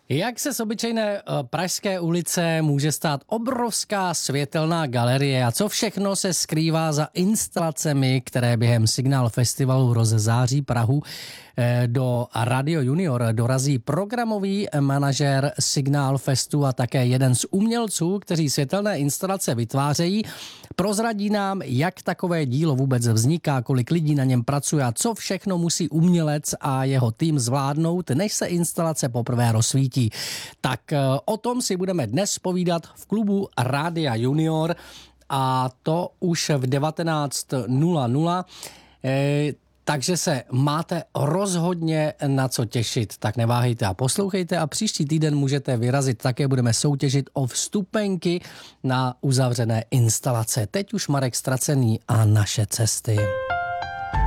Jak se z obyčejné pražské ulice může stát obrovská světelná galerie a co všechno se skrývá za instalacemi, které během Signál Festivalu rozezáří Prahu? Do Radio Junior dorazí programový manažer Signál Festu a také jeden z umělců, kteří světelné instalace vytvářejí. Prozradí nám, jak takové dílo vůbec vzniká, kolik lidí na něm pracuje a co všechno musí umělec a jeho tým zvládnout, než se instalace poprvé rozsvítí. Tak o tom si budeme dnes povídat v klubu Rádia Junior a to už v 19:00. Takže se máte rozhodně na co těšit, tak neváhejte a poslouchejte a příští týden můžete vyrazit, také budeme soutěžit o vstupenky na uzavřené instalace. Teď už Marek Stracený a naše cesty.